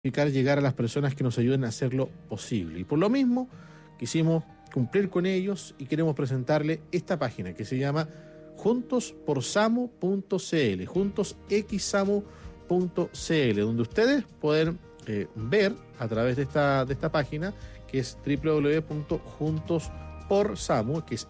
llegar a las personas que nos ayuden a hacerlo posible. Y por lo mismo, quisimos cumplir con ellos y queremos presentarle esta página que se llama juntosporsamu.cl, juntosxsamu.cl, donde ustedes pueden ver a través de esta página, que es www.juntosporsamu, que es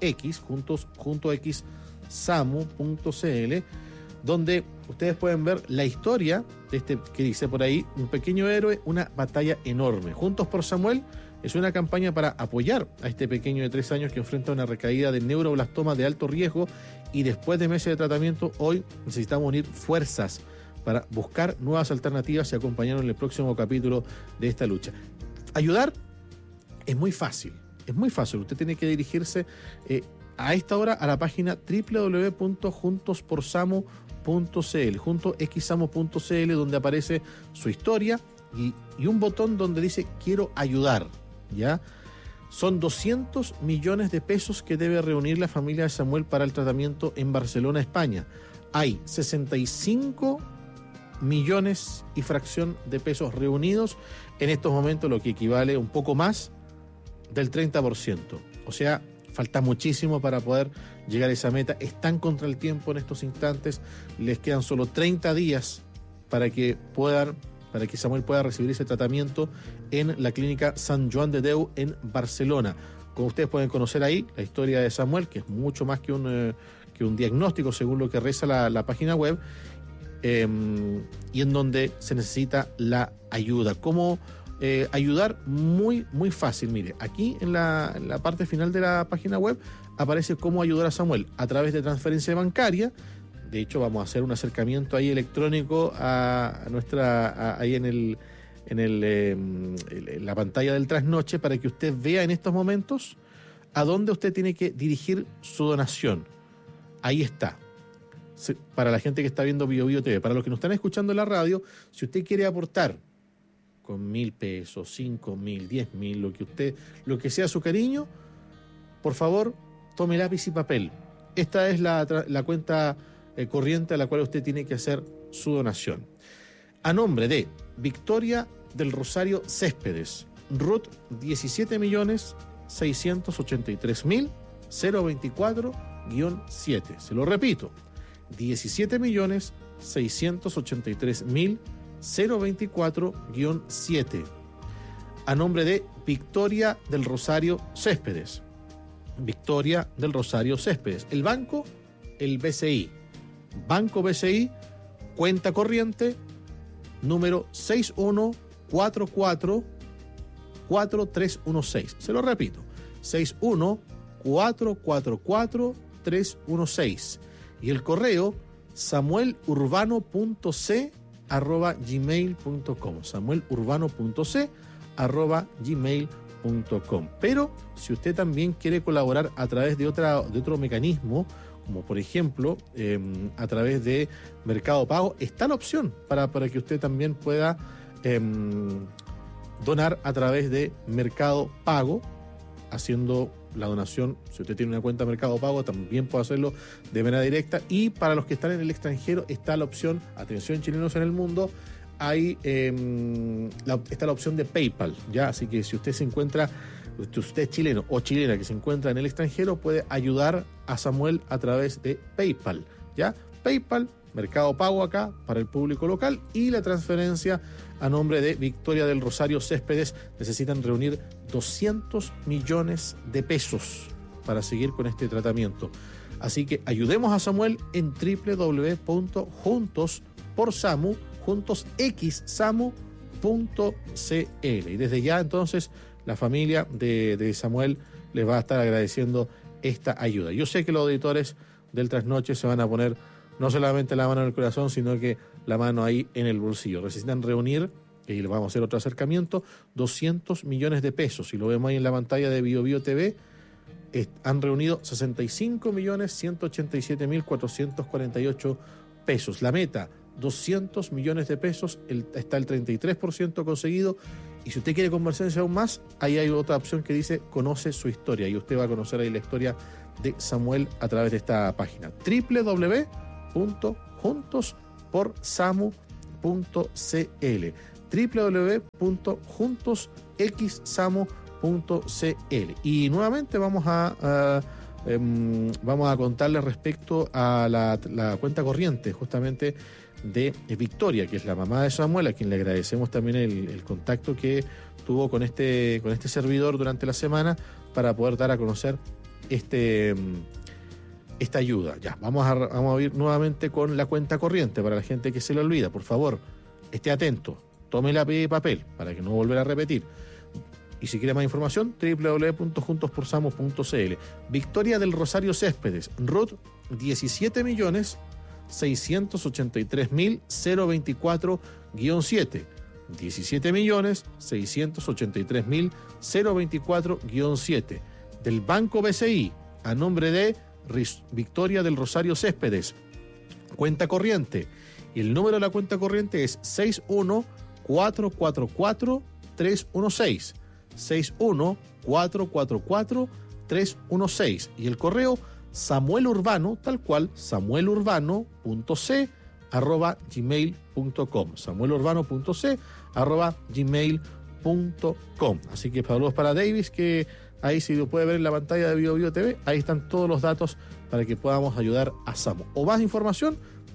juntoxsamu.cl, donde ustedes pueden ver la historia de este que dice por ahí: un pequeño héroe, una batalla enorme. Juntos por Samuel es una campaña para apoyar a este pequeño de 3 años que enfrenta una recaída de neuroblastoma de alto riesgo, y después de meses de tratamiento, hoy necesitamos unir fuerzas para buscar nuevas alternativas y acompañarnos en el próximo capítulo de esta lucha. Ayudar es muy fácil, usted tiene que dirigirse a esta hora a la página www.juntosporsamu.cl, juntoxsamu.cl, donde aparece su historia y un botón donde dice quiero ayudar, ¿ya? Son 200 millones de pesos que debe reunir la familia de Samuel para el tratamiento en Barcelona, España. Hay 65 millones y fracción de pesos reunidos en estos momentos, lo que equivale a un poco más del 30%. O sea, falta muchísimo para poder llegar a esa meta. Están contra el tiempo en estos instantes. Les quedan solo 30 días para que Samuel pueda recibir ese tratamiento en la clínica Sant Joan de Déu en Barcelona. Como ustedes pueden conocer ahí, la historia de Samuel, que es mucho más que un diagnóstico, según lo que reza la página web, y en donde se necesita la ayuda. ¿Cómo ayudar? Muy, muy fácil. Mire, aquí en la parte final de la página web aparece cómo ayudar a Samuel a través de transferencia bancaria. De hecho, vamos a hacer un acercamiento ahí electrónico ahí en la pantalla del trasnoche, para que usted vea en estos momentos a dónde usted tiene que dirigir su donación. Ahí está. Para la gente que está viendo BioBio TV, para los que nos están escuchando en la radio, si usted quiere aportar con 1.000 pesos, 5.000, 10.000, lo que sea su cariño, por favor, tome lápiz y papel. Esta es la cuenta corriente a la cual usted tiene que hacer su donación. A nombre de Victoria del Rosario Céspedes, RUT 17.683.024-7. Se lo repito, 17.683.024-7. A nombre de Victoria del Rosario Céspedes. Victoria del Rosario Céspedes. El banco, el BCI. Banco BCI, cuenta corriente, número 61444316. Se lo repito, 61444316. Y el correo, samuelurbano.c@gmail.com. samuelurbano.c@gmail.com. Pero si usted también quiere colaborar a través de otro mecanismo, como por ejemplo a través de Mercado Pago, está la opción para que usted también pueda donar a través de Mercado Pago, haciendo la donación. Si usted tiene una cuenta de Mercado Pago, también puede hacerlo de manera directa. Y para los que están en el extranjero está la opción, atención chilenos en el mundo, está la opción de PayPal, ¿ya? Así que si usted es chileno o chilena que se encuentra en el extranjero, puede ayudar a Samuel a través de PayPal, ¿ya? PayPal, Mercado Pago acá para el público local, y la transferencia a nombre de Victoria del Rosario Céspedes. Necesitan reunir 200 millones de pesos para seguir con este tratamiento. Así que ayudemos a Samuel en www.juntoxsamu.cl. Y desde ya entonces la familia de Samuel les va a estar agradeciendo esta ayuda. Yo sé que los auditores del Trasnoche se van a poner no solamente la mano en el corazón, sino que la mano ahí en el bolsillo. Necesitan reunir, y le vamos a hacer otro acercamiento, 200 millones de pesos. Y lo vemos ahí en la pantalla de BioBio TV. Han reunido 65.187.448 pesos. La meta, 200 millones de pesos, está el 33% conseguido. Y si usted quiere conversarse aún más, ahí hay otra opción que dice conoce su historia, y usted va a conocer ahí la historia de Samuel a través de esta página, www.juntosporsamu.cl. www.juntosxsamo.cl. Y nuevamente vamos a contarles respecto a la cuenta corriente justamente de Victoria, que es la mamá de Samuel, a quien le agradecemos también el contacto que tuvo con este servidor durante la semana para poder dar a conocer esta ayuda. Ya, vamos a ir nuevamente con la cuenta corriente para la gente que se le olvida. Por favor, esté atento, tome lápiz y papel para que no volver a repetir. Y si quiere más información, www.juntosporsamos.cl. Victoria del Rosario Céspedes, RUT 17.683.024-7. 17.683.024-7. Del Banco BCI, a nombre de Victoria del Rosario Céspedes. Cuenta corriente. Y el número de la cuenta corriente es 61-444-316. 61-444-316. Y el correo samuelurbano, tal cual, samuelurbano.c@gmail.com. samuelurbano.c@gmail.com. Así que saludos para Davis, que ahí si lo puede ver en la pantalla de BioBio TV, ahí están todos los datos para que podamos ayudar a Samu. O más información,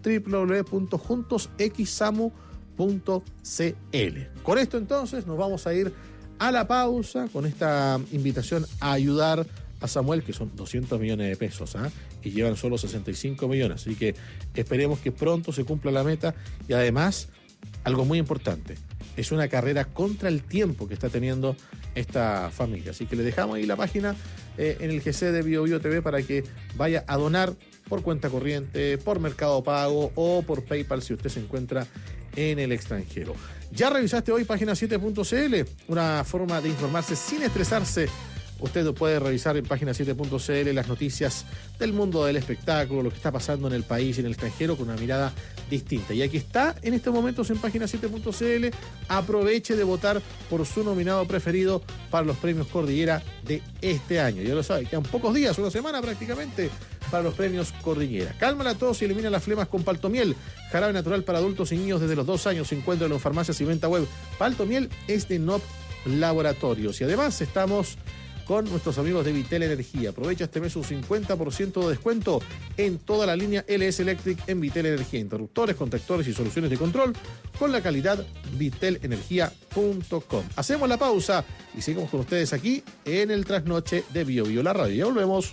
www.juntosxsamu.cl. Con esto entonces nos vamos a ir a la pausa con esta invitación a ayudar a Samuel, que son 200 millones de pesos, y llevan solo 65 millones. Así que esperemos que pronto se cumpla la meta. Y además, algo muy importante, es una carrera contra el tiempo que está teniendo esta familia. Así que le dejamos ahí la página en el GC de BioBio TV para que vaya a donar por cuenta corriente, por Mercado Pago o por PayPal si usted se encuentra en el extranjero. ¿Ya revisaste hoy página 7.cl? Una forma de informarse sin estresarse. Usted puede revisar en página 7.cl las noticias del mundo del espectáculo, lo que está pasando en el país y en el extranjero con una mirada distinta. Y aquí está en estos momentos en página 7.cl. Aproveche de votar por su nominado preferido para los premios Cordillera de este año. Ya lo sabe, quedan pocos días, una semana prácticamente, para los premios Cordillera. Calma la tos y elimina las flemas con Paltomiel. Jarabe natural para adultos y niños desde los 2 años. Se encuentra en farmacias y venta web. Paltomiel es de NOP Laboratorios. Y además estamos con nuestros amigos de Vitel Energía. Aprovecha este mes un 50% de descuento en toda la línea LS Electric en Vitel Energía. Interruptores, contactores y soluciones de control con la calidad vitelenergia.com. Hacemos la pausa y seguimos con ustedes aquí en el Trasnoche de BioBio, la radio. Ya volvemos.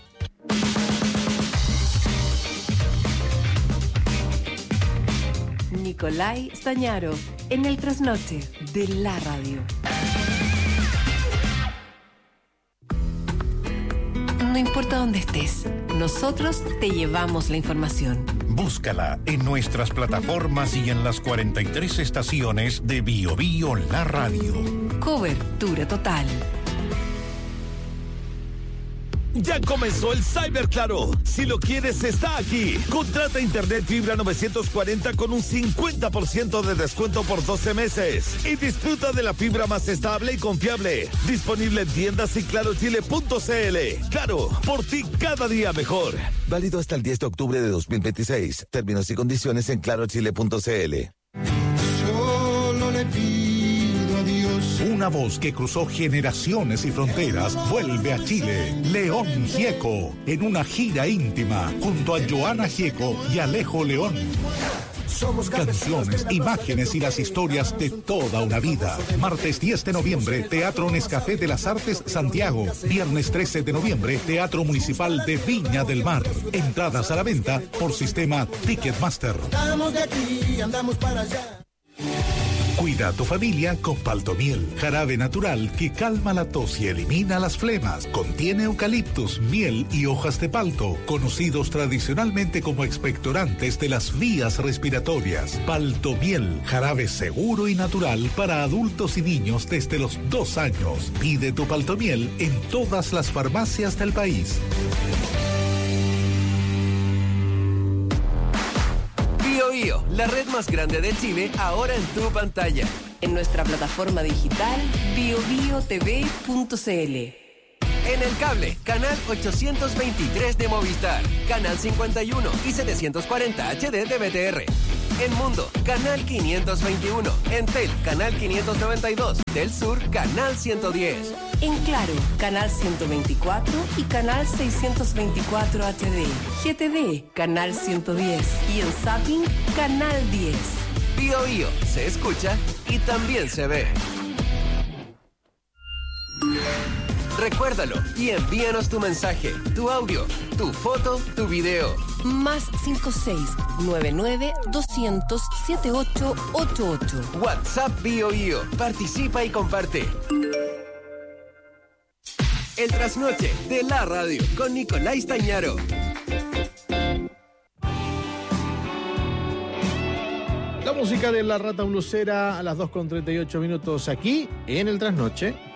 Nicolai Stañaro en el Trasnoche de la radio. No importa dónde estés, nosotros te llevamos la información. Búscala en nuestras plataformas y en las 43 estaciones de BioBio La Radio. Cobertura total. Ya comenzó el Cyber Claro. Si lo quieres, está aquí. Contrata internet fibra 940 con un 50% de descuento por 12 meses. Y disfruta de la fibra más estable y confiable. Disponible en tiendas y clarochile.cl. Claro, por ti cada día mejor. Válido hasta el 10 de octubre de 2026. Términos y condiciones en clarochile.cl. Solo le pido a Dios. Una voz que cruzó generaciones y fronteras vuelve a Chile. León Gieco, en una gira íntima, junto a Joana Gieco y Alejo León. Canciones, imágenes y las historias de toda una vida. Martes 10 de noviembre, Teatro Nescafé de las Artes, Santiago. Viernes 13 de noviembre, Teatro Municipal de Viña del Mar. Entradas a la venta por sistema Ticketmaster. Andamos de aquí, andamos para allá. Cuida a tu familia con Paltomiel, jarabe natural que calma la tos y elimina las flemas. Contiene eucaliptus, miel y hojas de palto, conocidos tradicionalmente como expectorantes de las vías respiratorias. Paltomiel, jarabe seguro y natural para adultos y niños desde los 2 años. Pide tu Paltomiel en todas las farmacias del país. BioBio, la red más grande de Chile, ahora en tu pantalla. En nuestra plataforma digital biobiotv.cl. En el cable, canal 823 de Movistar, canal 51 y 740 HD de BTR. En Mundo, canal 521. Entel, canal 592. Del Sur, canal 110. En Claro, canal 124 y canal 624 HD. GTD, canal 110. Y en Zapping, canal 10. Bio Bio, se escucha y también se ve. Recuérdalo y envíanos tu mensaje, tu audio, tu foto, tu video. Más 56-99-200-7888. WhatsApp Bio Bio. Participa y comparte. El trasnoche de la radio con Nicolás Tañaro. La música de La Rata Blusera a las 2:38 aquí en el trasnoche.